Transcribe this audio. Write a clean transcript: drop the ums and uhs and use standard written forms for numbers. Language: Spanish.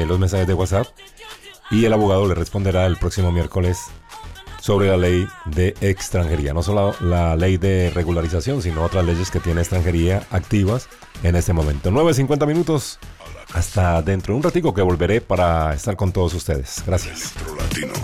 los mensajes de WhatsApp y el abogado le responderá el próximo miércoles sobre la ley de extranjería. No solo la ley de regularización, sino otras leyes que tiene extranjería activas en este momento. 9:50 minutos. Hasta dentro de un ratico que volveré para estar con todos ustedes. Gracias.